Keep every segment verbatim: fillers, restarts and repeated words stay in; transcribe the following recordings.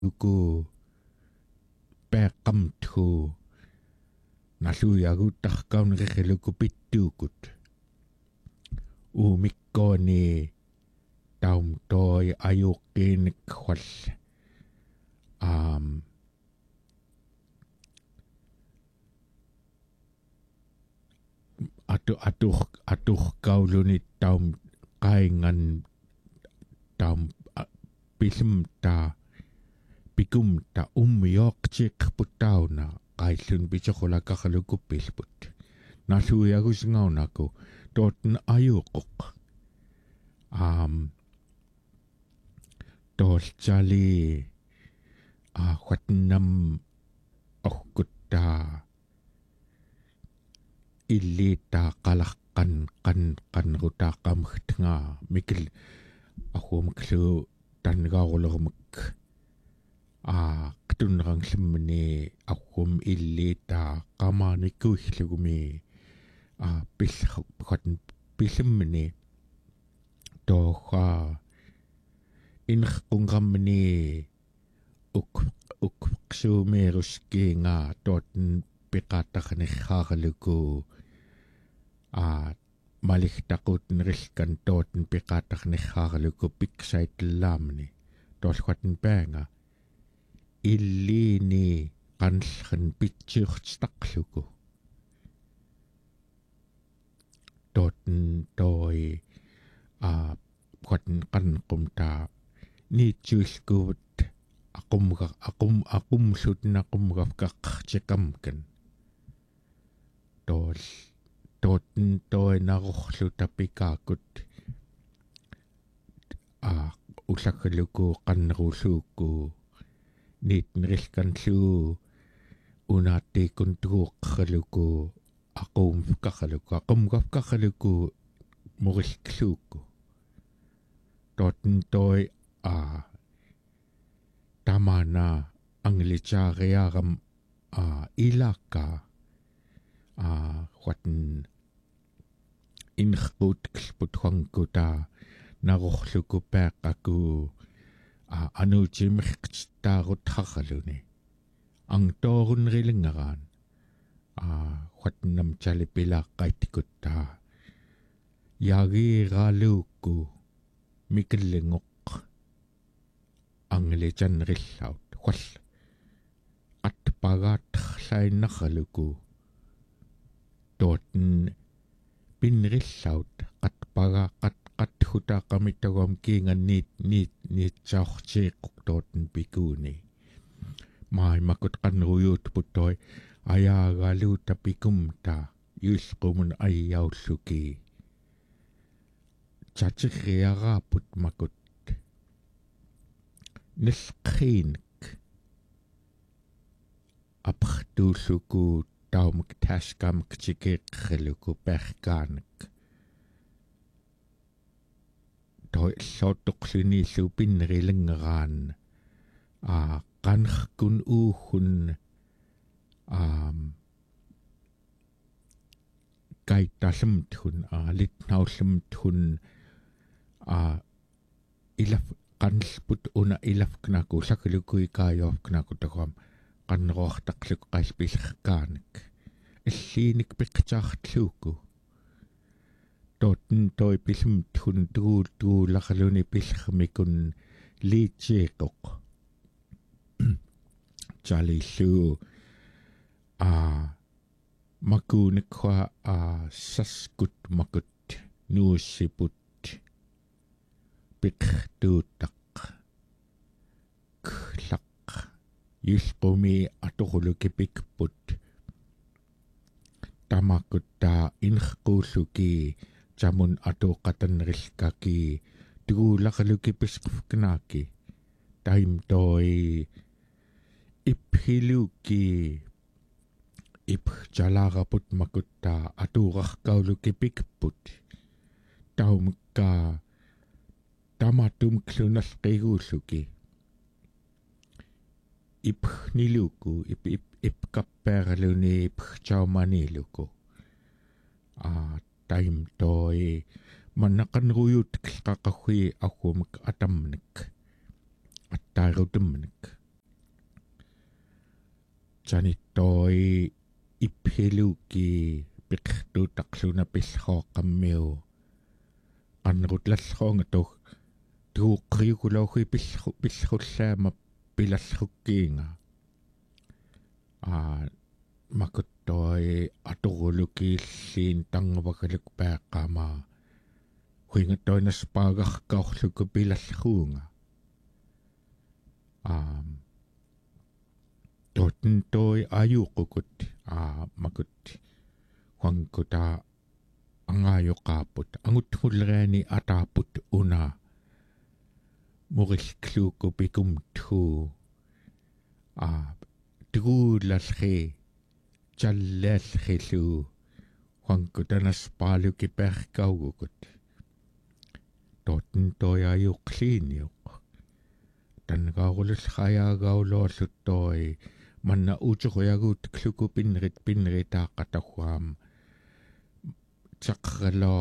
uku peqamthu nalluyaguuttarkauneriluku pittuukut uumikkooni taum toi ajuqqiinik walla um atu atu aturkauluni taum qaingan taum pisimta pikumta ummiyoqtiiqputauna qaillun pichoqulakaqalukupilput nalluyagusingaunaqu tootn ajuqoq um tolchali a whatnam orkutta illita qalaqqan qan qanrutaaqamgtnga mikil aqumklu tanngaarulермак а qtunneranglemmni aqum illita qamaanikkuillugumi а пиллхот пиллэммни тоха инхкунгамни ук уксуумеерускиинга тоотн пиқааттарнерхааралуку а малихтақутнерилкан тоотн пиқааттарнерхааралуку пиксаитлаамни тоолхуатн паанга иллиини qanllerн питсиуртитақлуку tootn toi a quatn qanqumta niitsuilkuut aqumga aqum aqumlutnaqumgafkaqqartiqamkan tool tootn toi narorluta pikaakut a ullakkaluku qannerulluukku niitnerilkanluu unaattiikun tuguuqqaluku aqumfkaqaluku aqumgafkaqaluku murilkluukku tootn toi a tamana anglitsaariaaram a ilaka a whatn inrquutklputhuanguta narorluku paaqaku a anuutimirqtitaarutharraluni angtoorunrilingaraan a whatnam chalipilaaqqaittikutta yagiiraaluukku mikellingoq anglitsanrillaut wall atpagaatterlainnerraluku tootn pinrillaut qatpaga qat qathutaaqamittaguam kiinganniit niit niitsaortiiqqoq tootn pikuuni maaimmakut qanruyuutputtoi ayaagaluuta pikumta yulqumun ayyaulluki chatirriaraaput makut nilqiinik apertuulluku taumak taskamak tikeeqqaluku perkaanak toi soottoqluniillu pinnerilngeraan a qanrkun uuhun um kaitallemthun a litnaullemthun a ilaf qanlput una ilafknaku sakalukui kaayoofknaku taquam qanneruartaqluk qalpillerkaanak illiinik piqtaartluuku tootn toi pillemthun tuul tuularluni pillermikun liitsiiqoq chalillu a makuunikwa a saskut makut nuussiput piqtuutaq klaq yulqumi atorulukipikput tamakutta inrquulluki chamun atoqatannerilkaki tuguularlukipisqufknaaki taim toi iphiluki ip jalagaput makutta atuurarkaulukipikput taumukka tamatum klunalqiguulluki ip niluku ip ip ip kapperluni ip chaumaniluku a taim toi mannaqanruyut qaqaqui aqumak atamnik attaarutumnik Janitoi iphiluki piqtu taqluna pillhoqammiu qanrutlallroonga tu tuuqqriukulauhi pillhu pillhullaama pilallrukkiinga a makuttoi atorulukiilliin tangavakaluk peeqqama huingattoinas paagarkaorluku pilallruunga um totten toi ajuuqukut a makut huangkuta angaajoqaaput angutmullereani ataaput una murillkluuku pikumthu a tuguullallri jalleallrillu huangkutanas paaluki perkaugukut totten toi ajuuqliiniuq tangaarulullrajaagauluorluttoi manna uturuyaguut kluku pinrit pinritaaqatahuam taqralo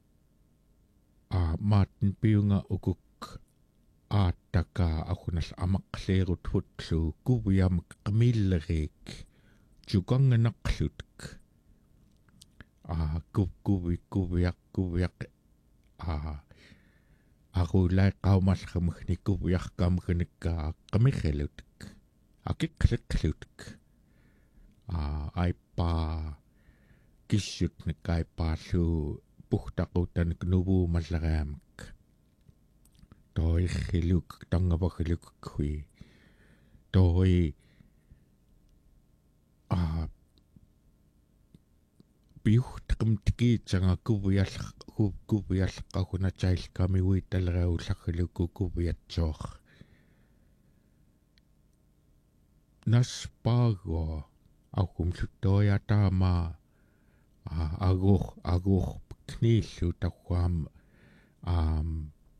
a maatten piunga ukuk aattaka aqunal amaqleerut hutlu kuviamak qamillerik tukanganaqlutuk a kuvkuvi kuviaq kuviaq a aqulai qaumallermugni kuviarkaamgunikka qamiggelutuk akiqqliqqlutuk a aipa kissut nikkaipaallu puhtaqutanik nuvuumalleriamak toirriluk tangavagalukkui toi a piuhtaqamtikiitsanga kuviall kuviallaqaguna tailkamiuitaleriullaggaluku kuviatsoor naspago aqumluttoia taama agur agur kniillu taquam um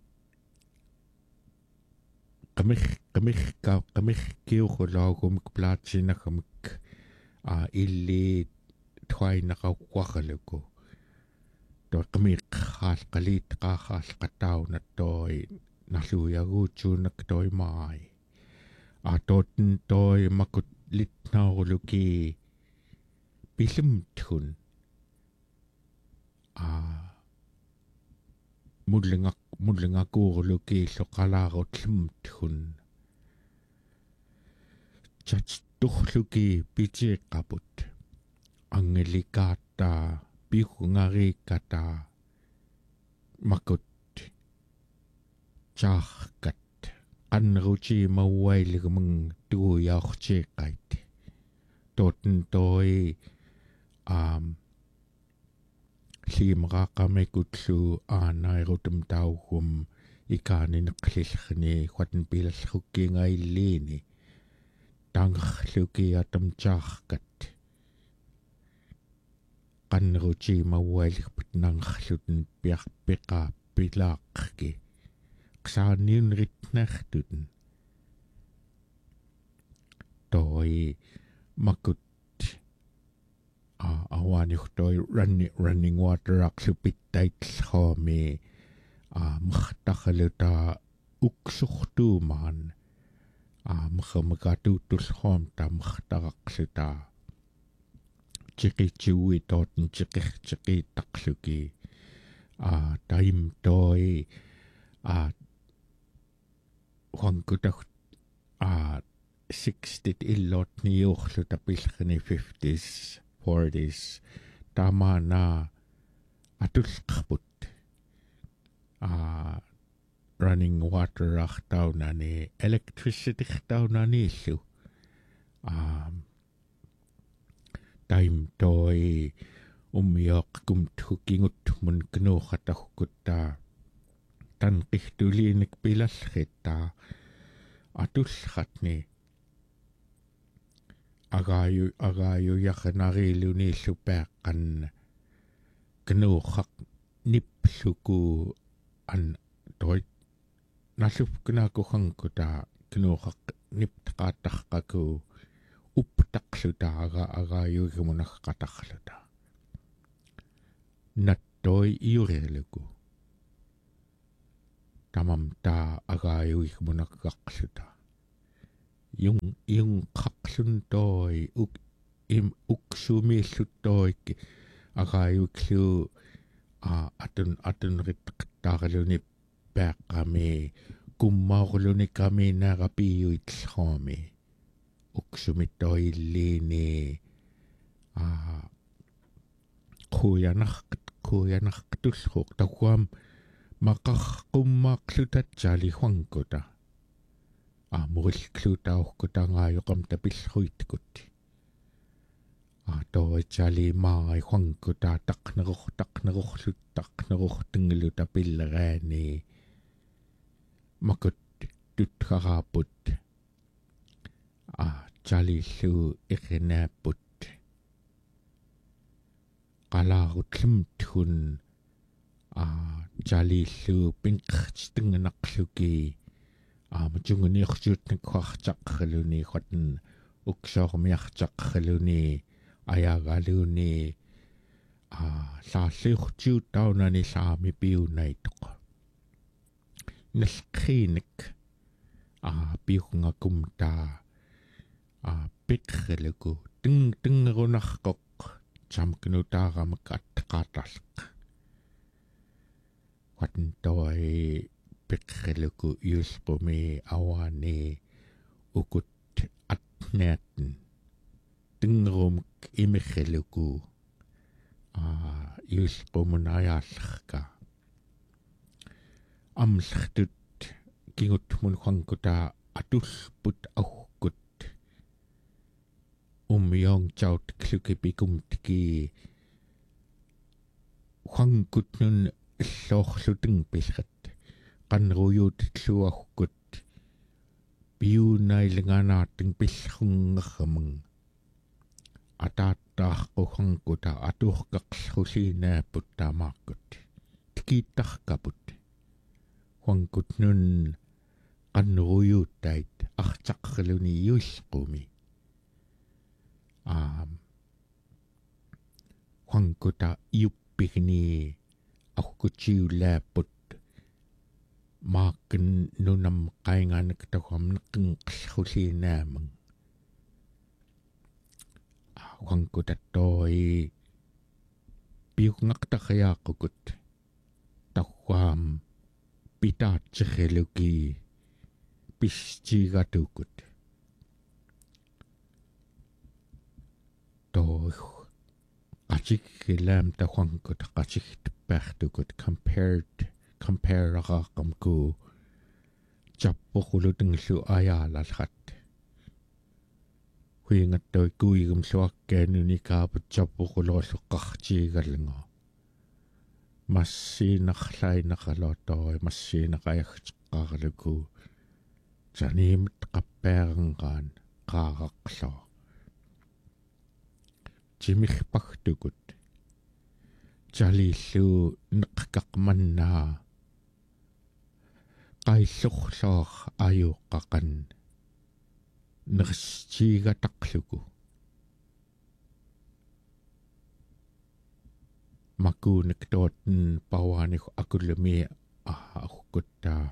qamir qamirka qamirkiuqulaagumik plaatsinagumik a illi twainaqauqqarluku toi qamiqqaal qaliitqaaxaal qatauna toi narluuyaguutsuunak toi maai a totten toi makut litnaurluki pilumtun a mullinga mullinga kuurluki loqalaarutlumtun chach tuhluki pitiiqqaput angelikaata piukungarikata makut chaarkat qanruti mauailigumang tuujaortiiqqait totten toi um liimaqaaqamikutlu aanairutum taugum ikaanineqlillrni huaten pilallrukkiingailliini tangerluki atam chaarkat qanruti mauailigput nangerluten piarpiqa pilaaqki qsaaniunritnertuten toi makut a awaniuhtoi running running water aqlupittait-llruami a mkhtakhaluta uksurtuumaan a mkhamakaatuutullruam ta mkhtaraqluta chiqitiui tooten chiqirchiqiittaqluki a taim toi a huangkutaq a sixtit illot niuorluta pillerni fifties forties tamana atulqarput a running water artaunani electricity artaunani illu a time toi ummiaqkum tukingut mun knuuqatahkutta tanqihtuliinik pilallritta atullratni agayu agayu yaqnariiluni illupeaqqan knuuqaq nipluku an toi nallupkunaakuqankuta knuuqaq niptaqaattaqqaku upptaqluta aga agayuigumunaqqatarluta nattoi iurirluku tamam ta agayuigumunaqqaqluta yung yung qaqlun toi uk im uksumiillut toik agayuklu a atun atun ritqattaarluni peaqqami kummaurluni kami naarapiuitllroomi uksumittoilliini a quyanarqat quyanarqatullruq takuam maqarqummaaqlutatsaali huankuta a murilluutaorkutangaayoqam tapillruitkut a toitsali maai huankuta taqneror taqnerorlut taqnerortungilu tapilleraani makut tutqaraaput a tsalillu iqinaaput qalaarutlumtun a tsalillu pinqertinganaqluki a matunguniorsuutnakkuartaqraluni qatn uksoormiartaqraluni ayaagaluni a laalliurtiuttaunani laami piunaitoq nalqriinik a piungakumta a piqreluku ting tingerunarqoq chamknutaaramak attaqaatarleq qatn toi piqreluku iulqumi awaani ukut atnaatn tingerumik imirreluku a iulqumunayaallerka amlertut kingutmun huankuta atullput aukkut umyong chaut klukipikumtiki huankutnun illoorluting pilrat qanruyuutilluakkut piunailinganaating pillrungerramang ataattaarquhankuta atuurqaqlruliinaaput taamaakkut tikiittarkaput huankutnun qanruyuuttait artaqrluni iulqumi aam huankuta iuppigni aqutsiulaaput maakken nunam qainganak taquamneqqin qallruliinaamang huankuta toi piungaqtaqayaaqukut taqwaam pitaatsirreluki pistigatukut toi qatikkilaam tahuankut qatigtuppaartukut compared compareaqaqqamku chappoqulutinglu ayaalalrat huingattoi kuigumluakkaanuni kaaput chappoqulorluqqartiigallinga massiinarlainaqalootoi massiinaqayagteqqaarluku taniimit qappaaranqaan qaaraqloo timirpagtukut talillu neqqaqmannaa qaillorloor ayuqqaqan nerstiigataqluku makuunik tootten pauaaniq akullumi aarquttaa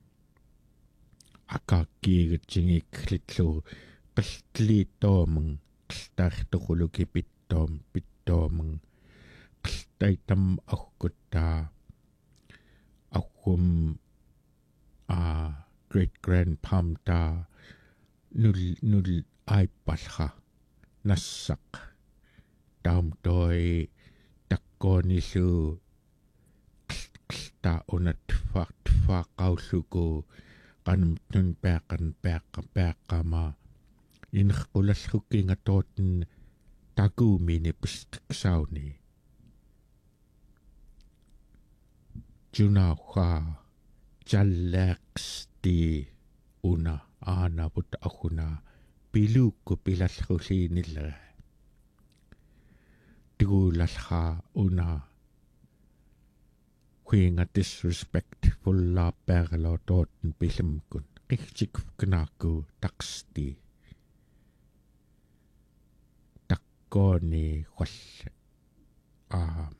akaakkiigitsingiikklitlu qilltliittoomang qilltaartoquluki pittoom pittoomang qilltaitam aarquttaa aqum a great grandpamta nul nul aippalqa nassaq taum toi takkoonillu qillta unatfaaq tfaaqaulluku qanumtun peaqan peaqqa peaqqama inerqulallukinga tootten takuumini pisqiqsauni junauqa challaaqsti una aanaput aquna piluukku pilallruliinilla tiguulalqa una huinga disrespectful laappaarlo tootten pilimkun qigtikufkanaakku taqsti takkooni wall a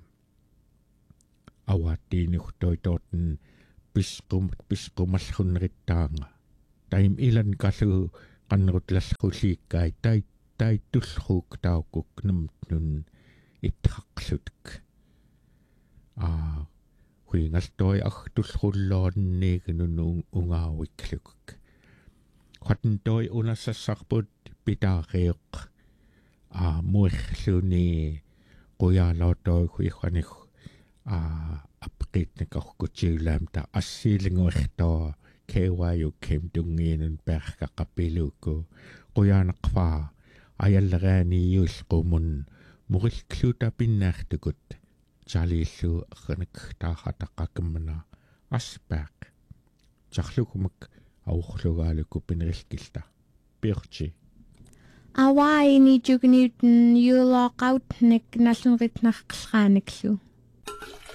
awattiinurtoi tootten pisqum pisqumallunrittaanga taim ilan kallu qannerutlallqulliikkai tai taitullruuk taukuk namtnun itraqlutk a huingaltoi artullrulloorniigunun ungaawikkluk qatntoi unassarput pitaareeq a muirluni quyaalautoi huiqanig a apqiitnikorkutiulaamta assiilinguertoa kewayu kemtungiinun perqaqapiluku quyaanaqfaa ajallereaniiulqumun murilkluuta pinnaartukut chaliillu erranak taaxataqaqammana aspaaq charlukumak aurlugaaluku pinerilkilta pirchi Awai ni jugniuten juloqaut nek nallunritnarqlraanikllu